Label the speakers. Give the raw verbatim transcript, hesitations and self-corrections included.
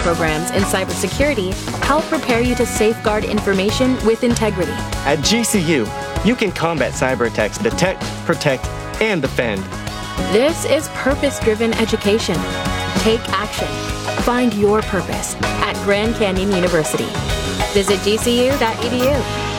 Speaker 1: programs in cybersecurity help prepare you to safeguard information with integrity.
Speaker 2: At G C U, you can combat cyber attacks, detect, protect, and defend.
Speaker 1: This is purpose-driven education. Take action. Find your purpose at Grand Canyon University. Visit G C U dot E D U.